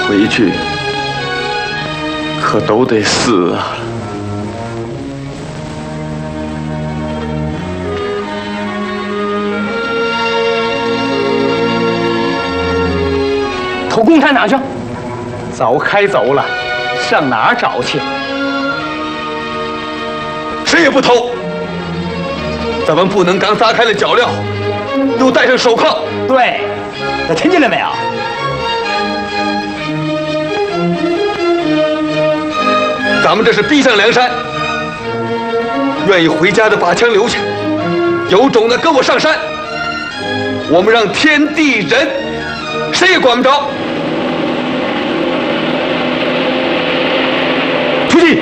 回去可都得死啊！ 投共产党去！早开走了，上哪儿找去？ 谁也不投！咱们不能刚砸开了脚镣，又戴上手铐。 对，那听见了没有？ 咱们这是逼上梁山，愿意回家的把枪留下，有种的跟我上山。我们让天地人谁也管不着。出去！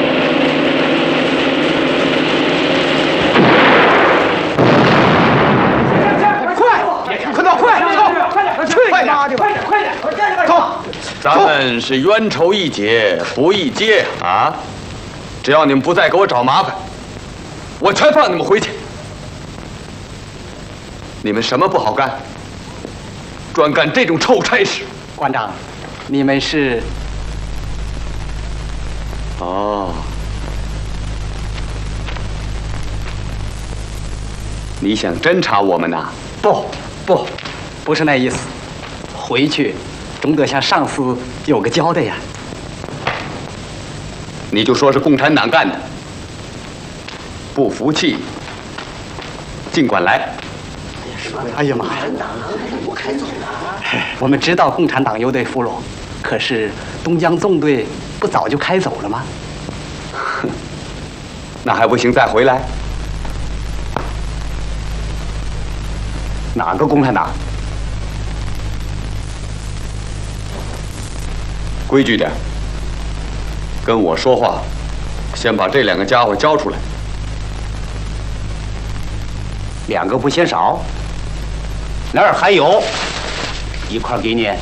咱们是冤仇一解不义结啊！只要你们不再给我找麻烦，我全放你们回去。你们什么不好干，专干这种臭差事。 馆长，你们是？ 哦，你想侦查我们呐？ 不是那意思。回去总得向上司有个交代呀。 你就说是共产党干的，不服气尽管来。 哎呀妈呀！我们知道共产党有队俘虏，可是东江纵队不早就开走了吗？ 那还不行，再回来。 哪个共产党？ 规矩点，跟我说话，先把这两个家伙交出来。 2个不嫌少，哪儿还有？一块给你。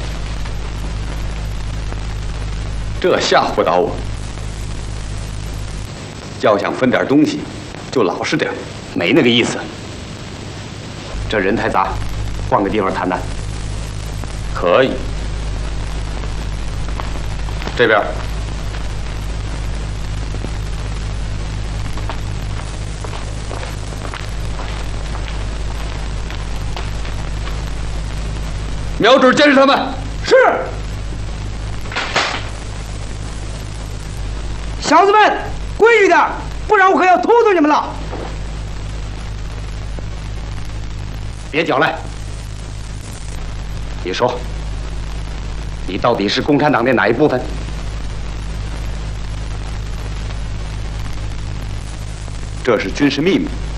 这吓唬到我。要想分点东西，就老实点。 没那个意思。这人太杂，换个地方谈谈。 可以。这边。瞄准监视他们。 是。小子们，规矩点，不然我可要突突你们了。 别搅赖。你说，你到底是共产党的哪一部分？ 这是军事秘密。